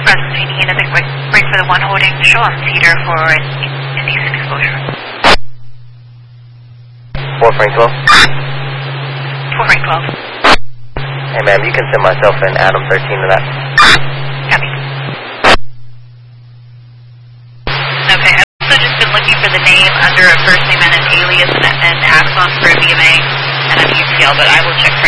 Present, do you need anything break for the one holding show on Cedar for indecent exposure? 4 Frank 12? 4 Frank 12. Hey ma'am, you can send myself and Adam 13 to that. Copy. Okay, I've also just been looking for the name under a first name and an alias and Axon for a BMA and an ECL, but I will check